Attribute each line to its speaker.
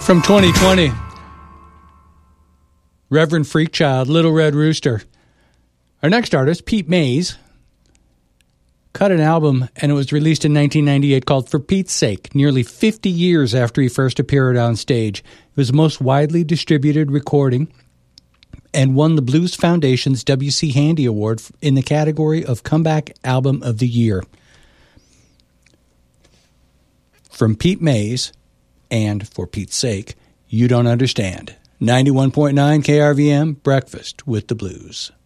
Speaker 1: From 2020, Reverend Freakchild, Little Red Rooster. Our next artist, Pete Mays, cut an album, and it was released in 1998 called For Pete's Sake, nearly 50 years after he first appeared on stage. It was the most widely distributed recording and won the Blues Foundation's W.C. Handy Award in the category of Comeback Album of the Year. From Pete Mays and For Pete's Sake, You Don't Understand. 91.9 KRVM, Breakfast with the Blues.